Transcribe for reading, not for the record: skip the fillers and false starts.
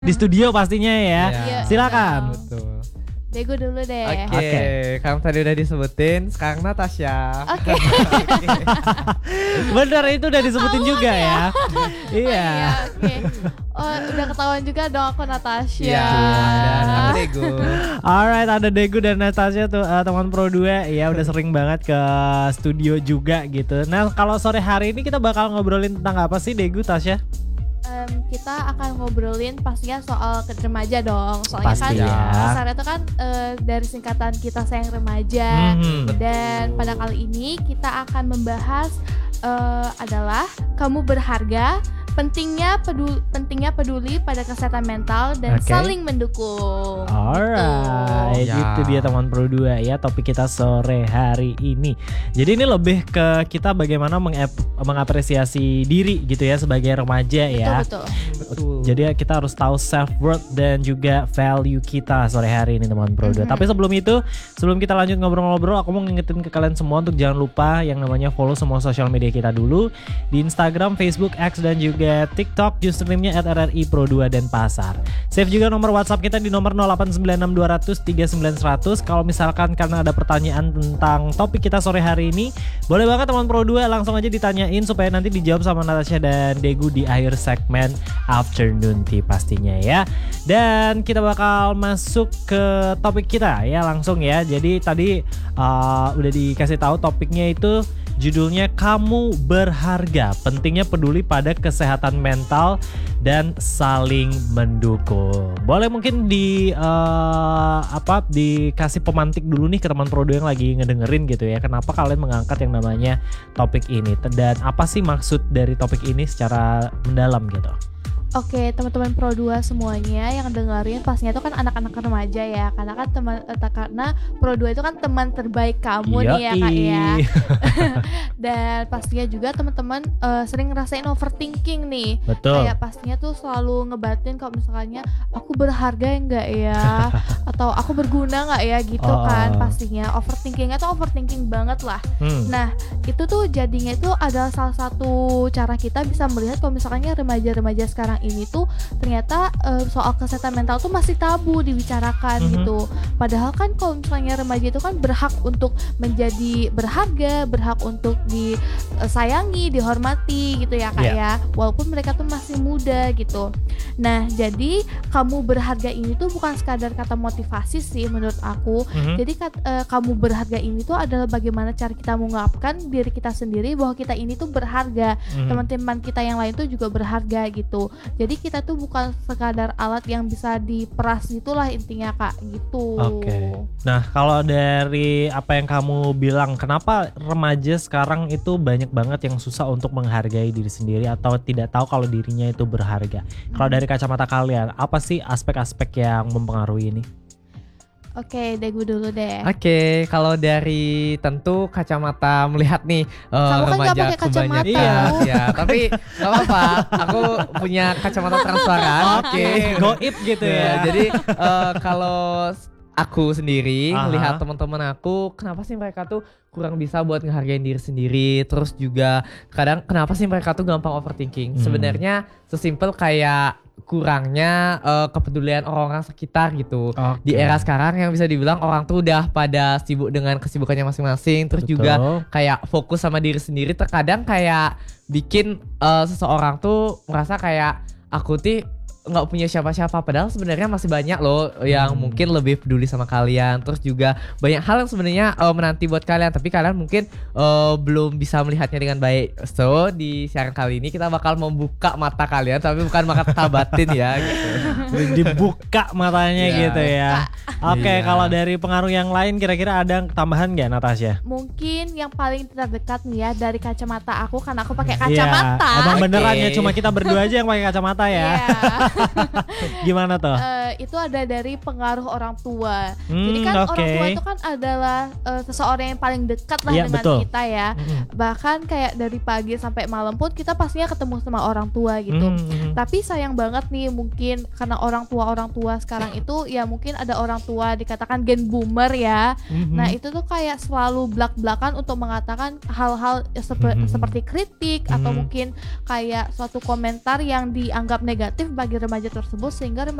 di studio pastinya ya. Iya. Silakan. Betul. Dego dulu deh. Oke, kamu tadi udah disebutin, sekarang Natasha. Oke. Bener, itu udah disebutin juga ya. Iya. Oke. Oh, udah ketahuan juga dong aku Natasha. Iya, dan aku Dego. Alright, ada Degu dan Natasha tuh teman Pro 2 ya, udah sering banget ke studio juga gitu. Nah, kalau sore hari ini kita bakal ngobrolin tentang apa sih Degu, Tasya? Kita akan ngobrolin pastinya soal remaja dong. Soalnya Pasti kan ya. dasarnya itu kan dari singkatan kita sayang remaja. Dan pada kali ini kita akan membahas adalah kamu berharga, pentingnya peduli pada kesehatan mental dan saling mendukung. Alright, Ya. itu dia teman Pro 2 ya, topik kita sore hari ini. Jadi ini lebih ke kita bagaimana mengapresiasi diri gitu ya sebagai remaja ya. Betul. Jadi kita harus tahu self worth dan juga value kita sore hari ini teman Pro 2. Tapi sebelum kita lanjut ngobrol-ngobrol, aku mau ngingetin ke kalian semua untuk jangan lupa yang namanya follow semua sosial media kita dulu di Instagram, Facebook, X dan juga TikTok, username-nya @RRI Pro 2 dan Pasar. Save juga nomor WhatsApp kita di nomor 089620039100. Kalau misalkan karena ada pertanyaan tentang topik kita sore hari ini, boleh banget teman Pro 2 langsung aja ditanyain supaya nanti dijawab sama Natasha dan Degu di akhir segmen Afternoon Tea pastinya ya. Dan kita bakal masuk ke topik kita ya langsung ya. Jadi tadi udah dikasih tahu topiknya itu judulnya Kamu Berharga, pentingnya peduli pada kesehatan mental dan saling mendukung. Boleh mungkin dikasih pemantik dulu nih ke teman Pro 2 yang lagi ngedengerin gitu ya. Kenapa kalian mengangkat yang namanya topik ini dan apa sih maksud dari topik ini secara mendalam gitu? Oke, teman-teman Pro 2 semuanya yang dengerin pastinya itu kan anak-anak remaja ya. Karena kan karena Pro 2 itu kan teman terbaik kamu nih ya Kak ya. Dan pastinya juga teman-teman sering ngerasain overthinking nih. Betul. Kayak pastinya tuh selalu ngebatin kalau misalnya aku berharga enggak ya atau aku berguna enggak ya gitu kan pastinya. Overthinkingnya tuh overthinking banget lah. Nah, itu tuh jadinya itu adalah salah satu cara kita bisa melihat kalau misalnya remaja-remaja sekarang ini tuh ternyata soal kesehatan mental tuh masih tabu dibicarakan gitu. Padahal kan kalau misalnya remaja itu kan berhak untuk menjadi berharga, berhak untuk disayangi, dihormati gitu ya Kak ya. Walaupun mereka tuh masih muda gitu. Nah, jadi kamu berharga ini tuh bukan sekadar kata motivasi sih menurut aku. Jadi kamu berharga ini tuh adalah bagaimana cara kita mengungkapkan diri kita sendiri bahwa kita ini tuh berharga. Teman-teman kita yang lain tuh juga berharga gitu. Jadi kita tuh bukan sekadar alat yang bisa diperas gitulah intinya Kak gitu. Oke. Nah, kalau dari apa yang kamu bilang, kenapa remaja sekarang itu banyak banget yang susah untuk menghargai diri sendiri atau tidak tahu kalau dirinya itu berharga? Kalau dari kacamata kalian, apa sih aspek-aspek yang mempengaruhi ini? Oke, Degu dulu deh. Oke, kalau dari tentu kacamata melihat nih Kamu kan remaja gak pakai kacamata. kebanyakan ya, tapi gak apa-apa, aku punya kacamata transparan. Oke, goib gitu ya. Jadi kalau aku sendiri melihat teman-teman aku, kenapa sih mereka tuh kurang bisa buat ngehargain diri sendiri. Terus juga kadang kenapa sih mereka tuh gampang overthinking. Sebenarnya sesimpel kayak kurangnya kepedulian orang-orang sekitar gitu. Di era sekarang yang bisa dibilang orang tuh udah pada sibuk dengan kesibukannya masing-masing. Terus juga kayak fokus sama diri sendiri. Terkadang kayak bikin seseorang tuh merasa kayak aku tuh nggak punya siapa-siapa, padahal sebenarnya masih banyak loh yang mungkin lebih peduli sama kalian. Terus juga banyak hal yang sebenarnya menanti buat kalian, tapi kalian mungkin belum bisa melihatnya dengan baik. So di siaran kali ini kita bakal membuka mata kalian, tapi bukan mata batin ya gitu. Dibuka matanya gitu ya. Oke, kalau dari pengaruh yang lain kira-kira ada tambahan nggak Natasha? Mungkin yang paling terdekat nih ya dari kacamata aku, karena aku pakai kacamata. Emang beneran ya, cuma kita berdua aja yang pakai kacamata ya. Gimana tuh? Itu ada dari pengaruh orang tua. Jadi kan orang tua itu kan adalah seseorang yang paling dekat lah dengan kita ya. Bahkan kayak dari pagi sampai malam pun kita pastinya ketemu sama orang tua gitu. Tapi sayang banget nih, mungkin karena orang tua sekarang itu ya mungkin ada orang tua dikatakan gen boomer ya. Nah itu tuh kayak selalu blak-blakan untuk mengatakan hal-hal seperti kritik atau mungkin kayak suatu komentar yang dianggap negatif bagi remaja tersebut sehingga